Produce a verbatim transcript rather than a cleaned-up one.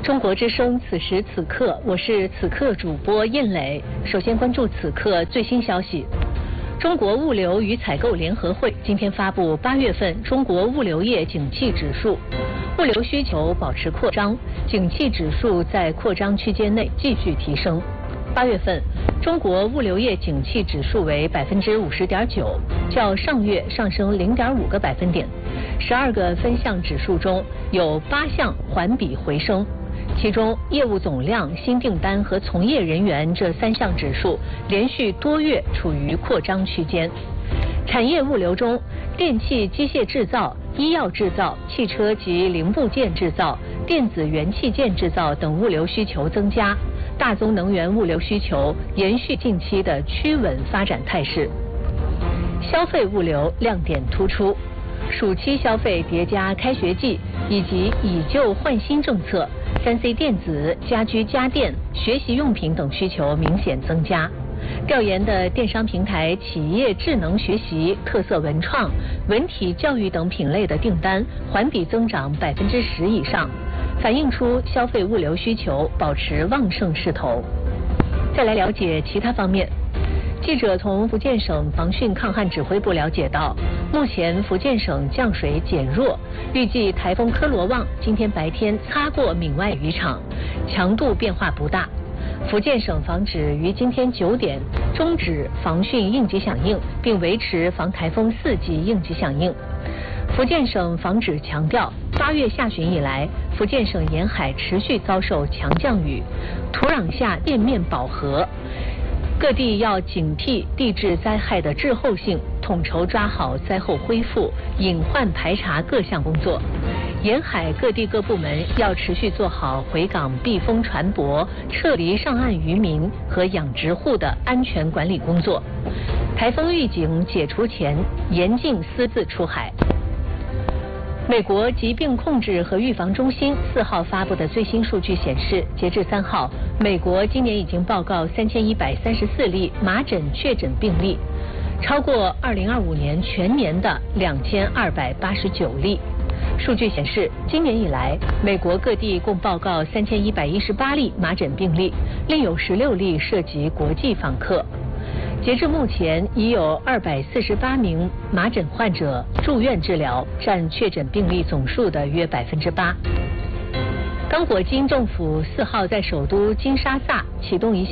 中国之声，此时此刻，我是此刻主播印磊。首先关注此刻最新消息。中国物流与采购联合会今天发布八月份中国物流业景气指数，物流需求保持扩张，景气指数在扩张区间内继续提升。八月份，中国物流业景气指数为百分之五十点九，较上月上升零点五个百分点。十二个分项指数中有八项环比回升。其中，业务总量、新订单和从业人员这三项指数连续多月处于扩张区间。产业物流中，电气机械制造、医药制造、汽车及零部件制造、电子元器件制造等物流需求增加，大宗能源物流需求延续近期的趋稳发展态势。消费物流亮点突出，暑期消费叠加开学季以及以旧换新政策，三 C 电子、家居家电、学习用品等需求明显增加。调研的电商平台企业智能学习、特色文创、文体教育等品类的订单环比增长百分之十以上，反映出消费物流需求保持旺盛势头。再来了解其他方面。记者从福建省防汛抗旱指挥部了解到，目前福建省降水减弱，预计台风科罗旺今天白天擦过闽外渔场，强度变化不大。福建省防指于今天九点终止防汛应急响应，并维持防台风四级应急响应。福建省防指强调，八月下旬以来，福建省沿海持续遭受强降雨，土壤下地面饱和。各地要警惕地质灾害的滞后性，统筹抓好灾后恢复、隐患排查各项工作。沿海各地各部门要持续做好回港避风船舶、撤离上岸渔民和养殖户的安全管理工作。台风预警解除前，严禁私自出海。美国疾病控制和预防中心四号发布的最新数据显示，截至三号，美国今年已经报告三千一百三十四例麻疹确诊病例，超过二零二五年全年的两千二百八十九例。数据显示，今年以来，美国各地共报告三千一百一十八例麻疹病例，另有十六例涉及国际访客。截至目前，已有二百四十八名麻疹患者住院治疗，占确诊病例总数的约百分之八。刚果金政府四号在首都金沙萨启动一